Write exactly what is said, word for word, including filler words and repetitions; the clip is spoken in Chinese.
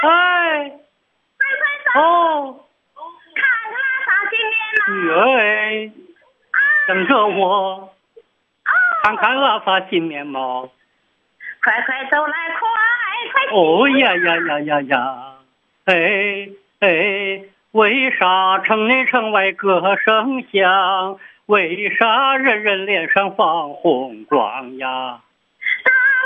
哎， 快快走！ 哦， 看看啥新面貌？ 哎，等着我， 哦， 看看阿发新面貌。 快快走来，快快！ 哦呀呀呀呀呀！哎哎，为啥城内城外歌声响？为啥人人脸上放红光呀？